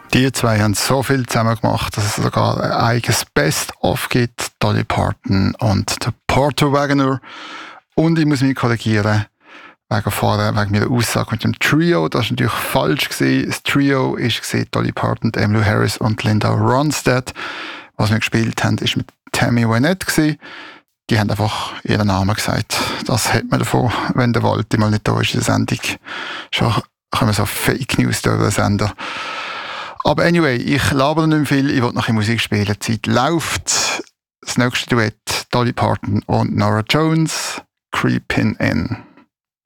Die zwei haben so viel zusammen gemacht, dass es sogar ein eigenes Best-of gibt. Dolly Parton und der Porter Wagoner. Und ich muss mich korrigieren, wegen meiner Aussage mit dem Trio. Das war natürlich falsch gewesen. Das Trio war Dolly Parton, Emmylou Harris und Linda Ronstadt. Was wir gespielt haben, war mit Tammy Wynette gewesen. Die haben einfach ihren Namen gesagt. Das hat man davon, wenn der Walti mal nicht da ist in der Sendung. Schon kommen so Fake News da über den Sender. Aber anyway, ich labere nicht mehr viel, ich will noch in Musik spielen. Die Zeit läuft. Das nächste Duett, Dolly Parton und Norah Jones, Creepin' In.